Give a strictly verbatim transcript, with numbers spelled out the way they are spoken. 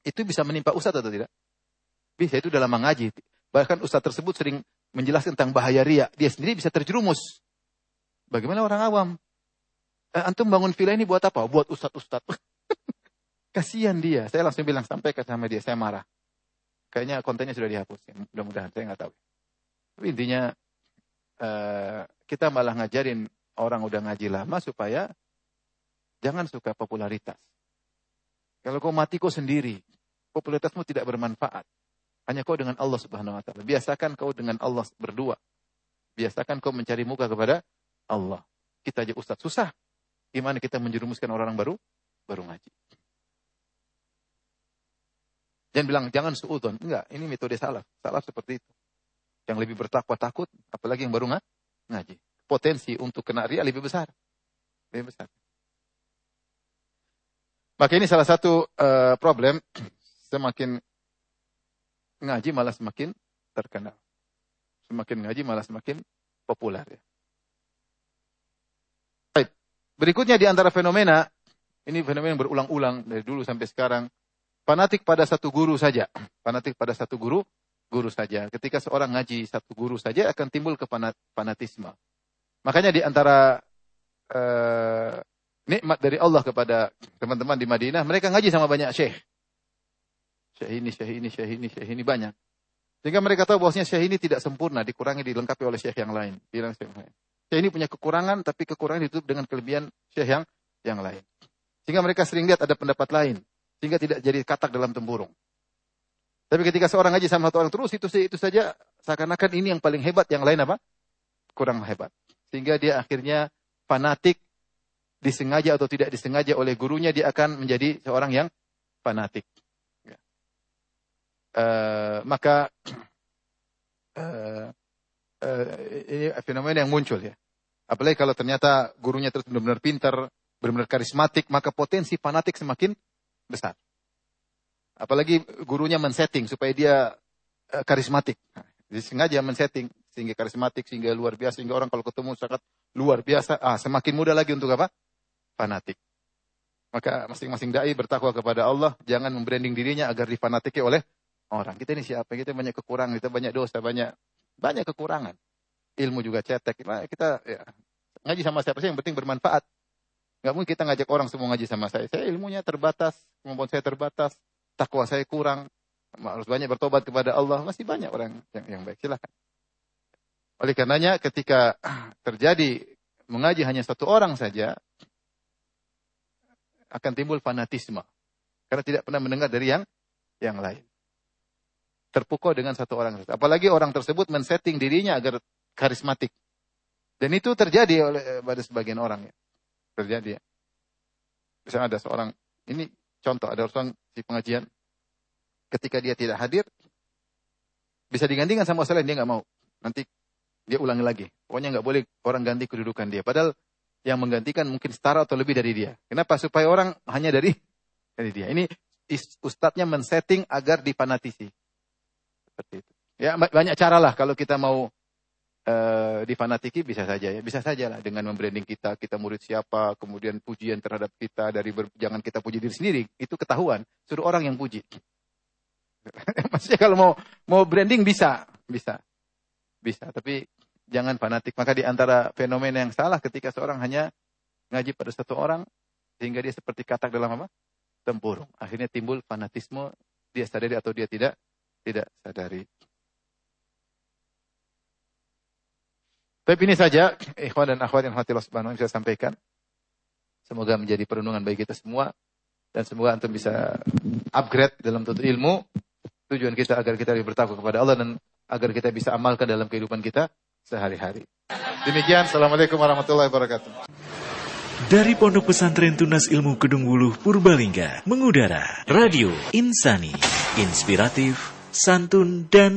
itu bisa menimpa ustadz atau tidak? Bisa, itu dalam mengaji. Bahkan ustadz tersebut sering menjelaskan tentang bahaya riya. Dia sendiri bisa terjerumus. Bagaimana orang awam? Eh, antum bangun villa ini buat apa? Buat ustadz-ustadz. Kasihan dia. Saya langsung bilang, sampaikan sama dia, saya marah. Kayaknya kontennya sudah dihapus. Mudah-mudahan, saya nggak tahu. Tapi intinya, uh, kita malah ngajarin orang udah ngaji lama supaya jangan suka popularitas. Kalau kau mati kau sendiri, popularitasmu tidak bermanfaat. Hanya kau dengan Allah Subhanahu Wa Taala. Biasakan kau dengan Allah berdua. Biasakan kau mencari muka kepada Allah. Kita aja ustaz susah. Gimana kita menjerumuskan orang baru baru ngaji? Jangan bilang jangan suudzon. Enggak, ini metode salaf. Salaf seperti itu. Yang lebih bertakwa takut, apalagi yang baru ngaji. Potensi untuk kena riya lebih besar. Lebih besar. Maka ini salah satu uh, problem. Semakin ngaji malah semakin terkenal. Semakin ngaji malah semakin populer. Ya. Baik. Berikutnya di antara fenomena, ini fenomena yang berulang-ulang dari dulu sampai sekarang. Fanatik pada satu guru saja. Fanatik pada satu guru, guru saja. Ketika seorang ngaji satu guru saja akan timbul kefanatisme. Makanya di antara uh, nikmat dari Allah kepada teman-teman di Madinah, mereka ngaji sama banyak syekh. Syekh ini, syekh ini, syekh ini, syekh ini banyak. Sehingga mereka tahu bahwasanya syekh ini tidak sempurna, dikurangi, dilengkapi oleh syekh yang lain. Bilang syekh lain. Syekh ini punya kekurangan, tapi kekurangan ditutup dengan kelebihan syekh yang yang lain. Sehingga mereka sering lihat ada pendapat lain, sehingga tidak jadi katak dalam tempurung. Tapi ketika seorang ngaji sama satu orang terus, itu itu saja seakan-akan ini yang paling hebat, yang lain apa? Kurang hebat. Sehingga dia akhirnya fanatik, disengaja atau tidak disengaja oleh gurunya, dia akan menjadi seorang yang fanatik. Uh, maka uh, uh, ini fenomena yang muncul ya. Apalagi kalau ternyata gurunya terus benar-benar pintar, benar-benar karismatik, maka potensi fanatik semakin besar. Apalagi gurunya men-setting supaya dia uh, karismatik. Jadi sengaja men-setting sehingga karismatik, sehingga luar biasa, sehingga orang kalau ketemu sangat luar biasa, ah semakin mudah lagi untuk apa? Fanatik. Maka masing-masing dai bertakwa kepada Allah, jangan membranding dirinya agar difanatiki oleh orang. Kita ini siapa? Kita banyak kekurangan, kita banyak dosa, banyak banyak kekurangan. Ilmu juga cetek. Kita ya, ngaji sama siapa sih yang penting bermanfaat. Enggak mungkin kita ngajak orang semua ngaji sama saya. Saya ilmunya terbatas, kemampuan saya terbatas, takwa saya kurang. Harus banyak bertobat kepada Allah. Masih banyak orang yang, yang baik. Silakan. Oleh karenanya ketika terjadi mengaji hanya satu orang saja, akan timbul fanatisme. Karena tidak pernah mendengar dari yang yang lain. Terpukau dengan satu orang. Apalagi orang tersebut men-setting dirinya agar karismatik. Dan itu terjadi oleh pada sebagian orang. Ya. Terjadi. Ya. Misalnya ada seorang, ini contoh, ada orang di pengajian, ketika dia tidak hadir, bisa digantikan sama selain, dia nggak mau. Nanti dia ulangi lagi. Pokoknya nggak boleh orang ganti kedudukan dia. Padahal yang menggantikan mungkin setara atau lebih dari dia. Kenapa? Supaya orang hanya dari dari dia. Ini ustadznya men-setting agar difanatisi. Seperti itu. Ya banyak cara lah kalau kita mau uh, difanatiki bisa saja ya. Bisa saja lah dengan membranding kita, kita murid siapa, kemudian pujian terhadap kita dari ber, jangan kita puji diri sendiri, itu ketahuan, suruh orang yang puji. Maksudnya kalau mau mau branding bisa, bisa. Bisa, tapi jangan fanatik. Maka di antara fenomena yang salah ketika seorang hanya ngaji pada satu orang sehingga dia seperti katak dalam apa? Tempurung. Akhirnya timbul fanatisme, dia sadari atau dia tidak tidak sadari. Tapi ini saja ikhwan dan akhwat yang hati-hati subhanahu yang saya sampaikan. Semoga menjadi perundungan bagi kita semua dan semoga antum bisa upgrade dalam tuntut ilmu. Tujuan kita agar kita lebih bertakwa kepada Allah dan agar kita bisa amalkan dalam kehidupan kita sehari-hari. Demikian, assalamualaikum warahmatullahi wabarakatuh. Dari Pondok Pesantren Tunas Ilmu Kedung Wuluh Purbalingga mengudara Radio Insani, inspiratif, santun dan